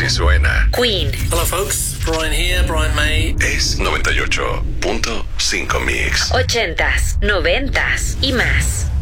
que suena. Queen. Hello folks, Brian here, Brian May. Es 98.5 Mix. 80s, 90s y más.